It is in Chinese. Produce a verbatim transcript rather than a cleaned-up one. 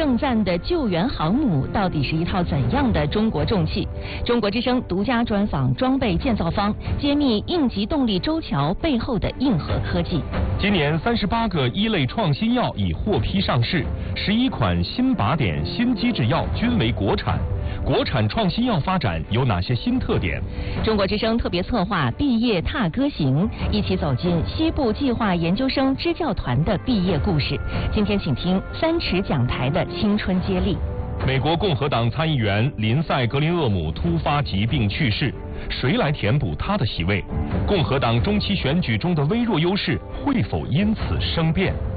盛赞的救援航母到底是一套怎样的中国重器？中国之声独家专访装备建造方，揭秘应急动力舟桥背后的硬核科技。 今年三十八个一类创新药已获批上市，十一款新靶点、新机制药均为国产。国产创新药发展有哪些新特点？ 中国之声特别策划毕业踏歌行，一起走进西部计划研究生支教团的毕业故事。今天请听三尺讲台的青春接力。 美国共和党参议员林赛·格林厄姆突发疾病去世，谁来填补他的席位？共和党中期选举中的微弱优势会否因此生变？